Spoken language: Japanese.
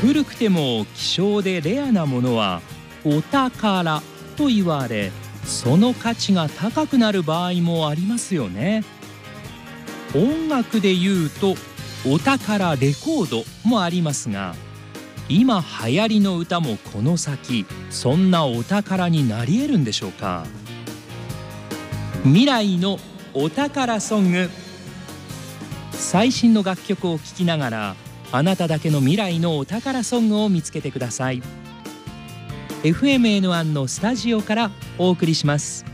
古くても希少でレアなものはお宝と言われ、その価値が高くなる場合もありますよね。音楽で言うとお宝レコードもありますが、今流行りの歌もこの先そんなお宝になり得るんでしょうか。未来のお宝ソング。最新の楽曲を聴きながら、あなただけの未来のお宝ソングを見つけてください。 FMN1 のスタジオからお送りします。